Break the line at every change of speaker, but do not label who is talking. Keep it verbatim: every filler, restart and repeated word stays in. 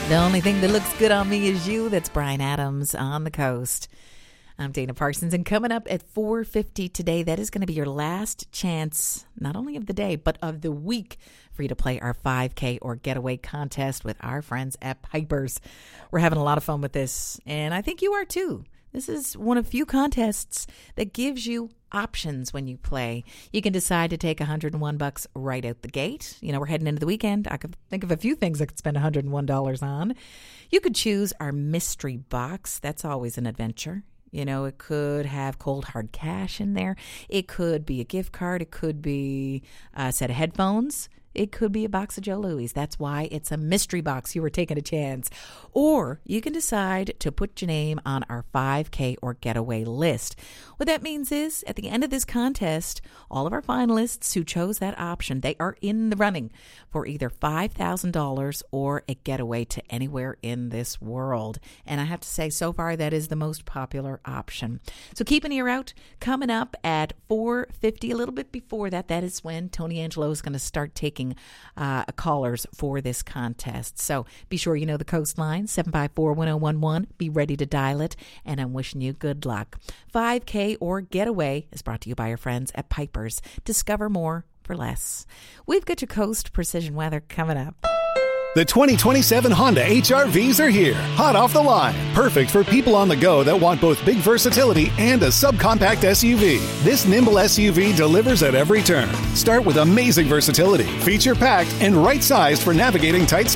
The only thing that looks good on me is you. That's Bryan Adams on the coast. I'm Dana Parsons, and coming up at four fifty today, that is going to be your last chance, not only of the day, but of the week, for you to play our five K or getaway contest with our friends at Piper's. We're having a lot of fun with this, and I think you are too. This is one of few contests that gives you options when you play. You can decide to take one hundred one bucks right out the gate. You know, we're heading into the weekend. I could think of a few things I could spend one hundred one dollars on. You could choose our mystery box. That's always an adventure. You know, it could have cold, hard cash in there. It could be a gift card. It could be a set of headphones. It could be a box of Joe Louis. That's why it's a mystery box. You were taking a chance. Or you can decide to put your name on our five K or getaway list. What that means is, at the end of this contest, all of our finalists who chose that option, they are in the running for either five thousand dollars or a getaway to anywhere in this world. And I have to say, so far, that is the most popular option. So keep an ear out. Coming up at four fifty, a little bit before that, that is when Tony Angelo is going to start taking Uh, callers for this contest. So be sure you know the coast line, seven five four, one oh one one. Be ready to dial it, and I'm wishing you good luck. five K or Getaway is brought to you by our friends at Piper's. Discover more for less. We've got your coast precision weather coming up.
The twenty twenty-seven Honda H R Vs are here, hot off the line. Perfect for people on the go that want both big versatility and a subcompact S U V. This nimble S U V delivers at every turn. Start with amazing versatility, feature-packed, and right-sized for navigating tight